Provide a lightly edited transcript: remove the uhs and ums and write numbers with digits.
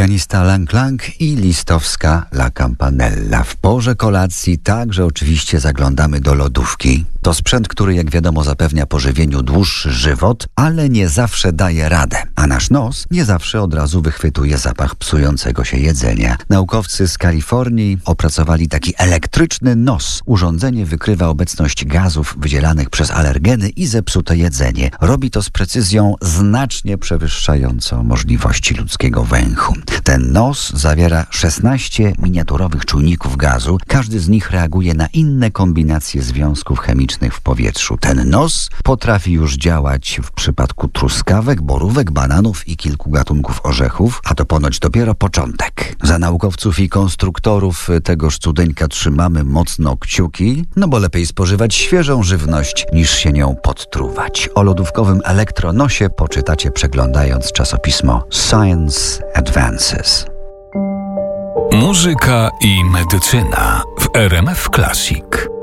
Pianista Lang Lang i listowska La Campanella. W porze kolacji także oczywiście zaglądamy do lodówki. To sprzęt, który jak wiadomo zapewnia pożywieniu dłuższy żywot, ale nie zawsze daje radę. A nasz nos nie zawsze od razu wychwytuje zapach psującego się jedzenia. Naukowcy z Kalifornii opracowali taki elektryczny nos. Urządzenie wykrywa obecność gazów wydzielanych przez alergeny i zepsute jedzenie. Robi to z precyzją znacznie przewyższającą możliwości ludzkiego węchu. Ten nos zawiera 16 miniaturowych czujników gazu. Każdy z nich reaguje na inne kombinacje związków chemicznych w powietrzu. Ten nos potrafi już działać w przypadku truskawek, borówek, bananów i kilku gatunków orzechów, a to ponoć dopiero początek. Za naukowców i konstruktorów tegoż cudeńka trzymamy mocno kciuki, no bo lepiej spożywać świeżą żywność niż się nią podtruwać. O lodówkowym elektronosie poczytacie przeglądając czasopismo Science Advances. Muzyka i medycyna w RMF Classic.